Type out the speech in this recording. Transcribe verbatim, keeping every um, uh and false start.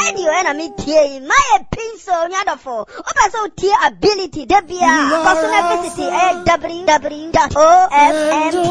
radio enemy tie my pencil nyadofo oba so tie ability debia cause na visit w w w dot o f m